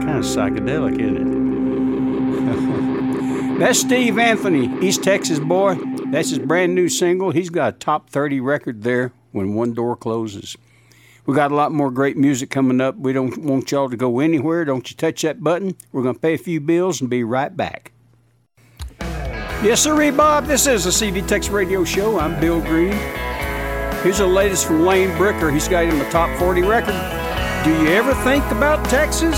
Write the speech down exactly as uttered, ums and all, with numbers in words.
Kind of psychedelic, isn't it? That's Steve Anthony, East Texas boy. That's his brand new single. He's got a top thirty record there, When One Door Closes. We got a lot more great music coming up. We don't want y'all to go anywhere. Don't you touch that button. We're going to pay a few bills and be right back. Yes, sir, Bob. This is a C D Tex Radio Show. I'm Bill Green. Here's the latest from Lane Bricker. He's got him a top forty record. Do you ever think about Texas?